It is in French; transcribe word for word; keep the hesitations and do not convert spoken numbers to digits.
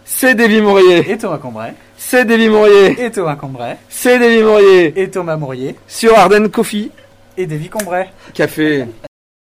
c'est Davy Mourier. Et Thomas Cambrai. C'est Davy Mourier. Et Thomas Cambrai. C'est Davy Mourier. Et Thomas Mourier. Sur Ardennes Coffee. Et Davy Cambrai. Café.